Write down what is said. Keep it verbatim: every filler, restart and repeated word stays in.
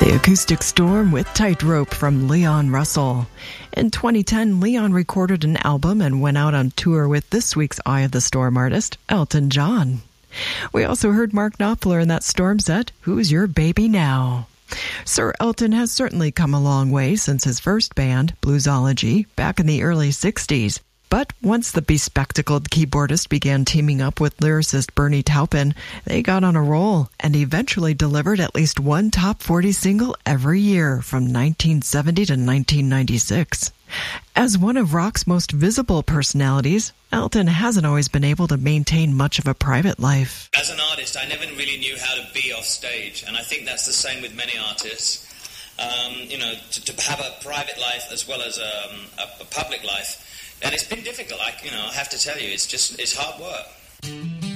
The Acoustic Storm with Tightrope from Leon Russell. In twenty ten, Leon recorded an album and went out on tour with this week's Eye of the Storm artist, Elton John. We also heard Mark Knopfler in that Storm set, Who's Your Baby Now? Sir Elton has certainly come a long way since his first band, Bluesology, back in the early sixties. But once the bespectacled keyboardist began teaming up with lyricist Bernie Taupin, they got on a roll and eventually delivered at least one top forty single every year from nineteen seventy to nineteen ninety-six. As one of rock's most visible personalities, Elton hasn't always been able to maintain much of a private life. As an artist, I never really knew how to be off stage, and I think that's the same with many artists. Um, you know, to, to have a private life as well as um, a, a public life. And it's been difficult, I, you know, I have to tell you, it's just, it's hard work.